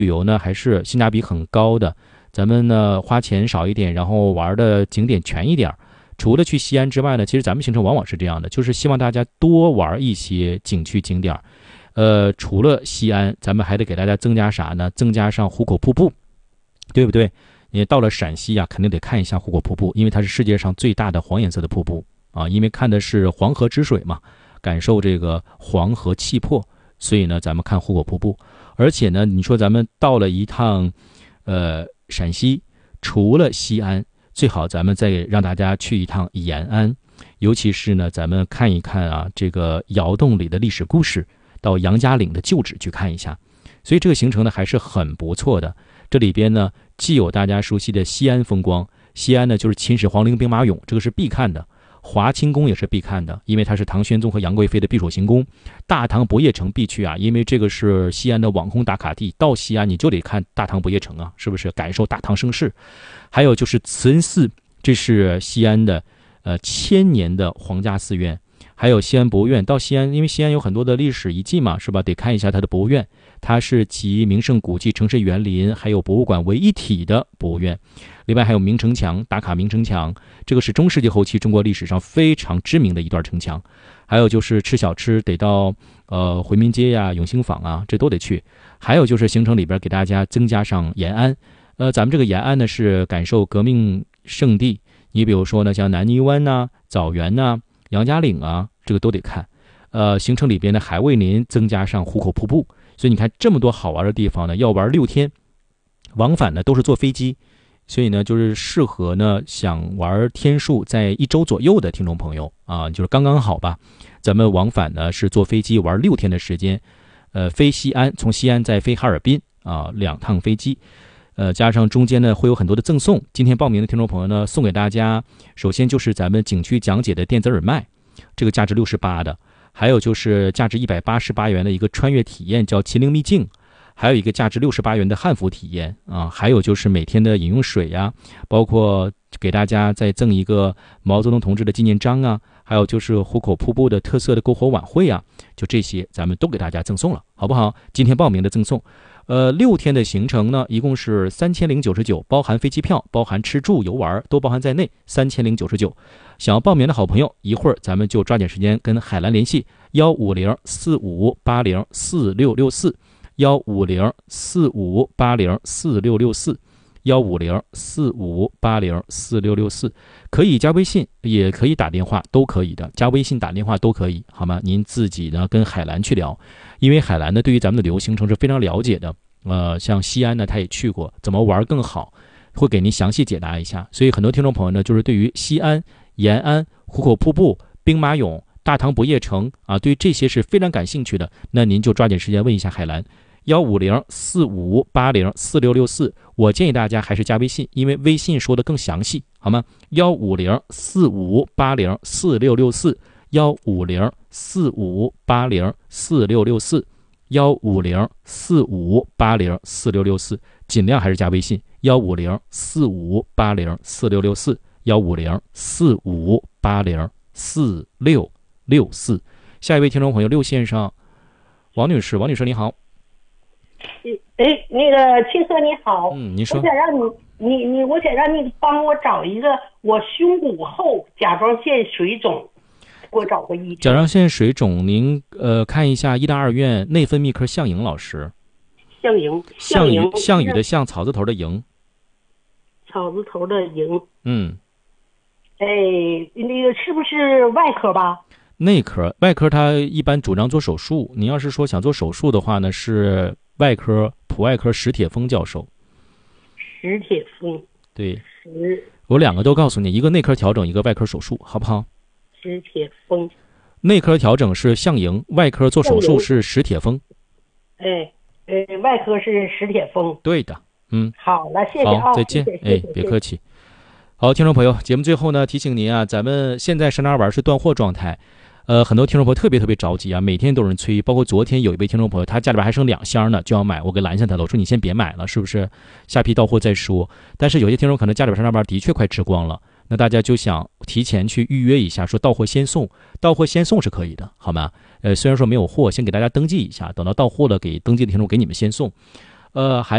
旅游呢还是性价比很高的，咱们呢花钱少一点，然后玩的景点全一点。除了去西安之外呢，其实咱们行程往往是这样的，就是希望大家多玩一些景区景点。除了西安，咱们还得给大家增加啥呢？增加上壶口瀑布，对不对？你到了陕西啊，肯定得看一下壶口瀑布，因为它是世界上最大的黄颜色的瀑布啊。因为看的是黄河之水嘛，感受这个黄河气魄，所以呢，咱们看壶口瀑布。而且呢，你说咱们到了一趟，陕西，除了西安，最好咱们再让大家去一趟延安，尤其是呢，咱们看一看啊，这个窑洞里的历史故事，到杨家岭的旧址去看一下。所以这个行程呢还是很不错的。这里边呢，既有大家熟悉的西安风光，西安呢就是秦始皇陵兵马俑，这个是必看的。华清宫也是必看的，因为它是唐玄宗和杨贵妃的避暑行宫。大唐不夜城必去啊，因为这个是西安的网红打卡地。到西安你就得看大唐不夜城啊，是不是？感受大唐盛世。还有就是慈恩寺，这是西安的1000年的皇家寺院。还有西安博物院，到西安，因为西安有很多的历史遗迹嘛，是吧？得看一下它的博物院，它是集名胜古迹、城市园林还有博物馆为一体的博物院。另外还有明城墙，打卡明城墙，这个是中世纪后期中国历史上非常知名的一段城墙。还有就是吃小吃，得到回民街呀、永兴坊啊，这都得去。还有就是行程里边给大家增加上延安，咱们这个延安呢是感受革命圣地，你比如说呢，像南泥湾呐、枣园呐、杨家岭啊，这个都得看。行程里边呢还为您增加上壶口瀑布，所以你看这么多好玩的地方呢，要玩6天，往返呢都是坐飞机，所以呢就是适合呢想玩天数在1周左右的听众朋友啊，就是刚刚好吧。咱们往返呢是坐飞机玩6天的时间，飞西安，从西安再飞哈尔滨啊，2趟飞机。加上中间呢会有很多的赠送。今天报名的听众朋友呢，送给大家，首先就是咱们景区讲解的电子耳麦，这个价值68的，还有就是价值188元的一个穿越体验，叫麒麟秘境，还有一个价值68元的汉服体验啊，还有就是每天的饮用水呀，包括给大家再赠一个毛泽东同志的纪念章啊，还有就是壶口瀑布的特色的篝火晚会啊，就这些咱们都给大家赠送了，好不好？今天报名的赠送。6天的行程呢，一共是3099，包含飞机票，包含吃住游玩都包含在内，3099。想要报名的好朋友，一会儿咱们就抓紧时间跟海蓝联系，15045804664，15045804664，15045804664，可以加微信，也可以打电话，都可以的，加微信打电话都可以，好吗？您自己呢跟海蓝去聊，因为海蓝呢对于咱们的旅游行程是非常了解的，像西安呢他也去过，怎么玩更好，会给您详细解答一下。所以很多听众朋友呢，就是对于西安、延安、壶口瀑布、兵马俑、大唐不夜城啊，对于这些是非常感兴趣的，那您就抓紧时间问一下海蓝。15045804664，我建议大家还是加微信，因为微信说的更详细，好吗？15045804664，15045804664，15045804664，尽量还是加微信，15045804664，15045804664。下一位听众朋友六线上，王女士，王女士你好。 那个青哥你好， 你说。 我想让你帮我找一个我胸骨后甲状腺水肿，给我找个医生。 甲状腺水肿，您看一下医大2院内分泌科向颖老师。 向颖， 项羽的项，草字头的颖， 草字头的颖。那个是不是外科吧？ 内科，外科他一般主张做手术。你要是说想做手术的话呢，是外科普外科史铁峰教授。 史铁峰， 对，我2个都告诉你，一个内科调整，一个外科手术，好不好？ 史铁峰， 内科调整是向颖，外科做手术是史铁峰。 外科是史铁峰。 对的， 好了，谢谢啊， 好，再见，别客气。好，听众朋友，节目最后呢，提醒您啊，咱们现在上哪玩是断货状态。很多听众朋友特别着急啊，每天都有人催，包括昨天有一位听众朋友，他家里边还剩2箱呢，就要买，我给拦下他了，我说你先别买了，是不是？下批到货再说。但是有些听众可能家里边上班的确快吃光了，那大家就想提前去预约一下，说到货先送，到货先送是可以的，好吗？虽然说没有货，先给大家登记一下，等到货了给登记的听众给你们先送。 还